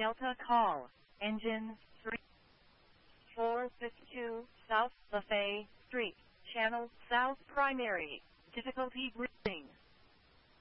Delta call. Engine 3452 South Buffet Street. Channel South Primary. Difficulty breathing.